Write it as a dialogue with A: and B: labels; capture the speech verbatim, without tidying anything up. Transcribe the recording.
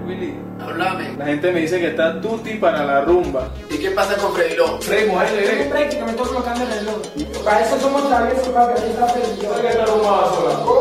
A: Willy,
B: Háblame.
A: la gente me dice que está tutti para la rumba.
B: ¿Y qué pasa con Freddy Lobo?
A: Freddy, muévele,
C: Tengo
A: eh.
C: práctica, me estoy colocando el reloj. Para eso somos traviesos, papi, aquí está Freddy.
A: ¿Sabes que esta rumba va sola?